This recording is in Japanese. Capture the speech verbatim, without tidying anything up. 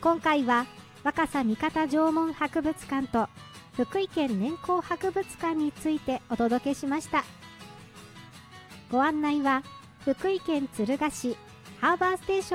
今回は若狭三方縄文博物館と福井県年功博物館についてお届けしました。ご案内は福井県敦賀市ハーバーステーション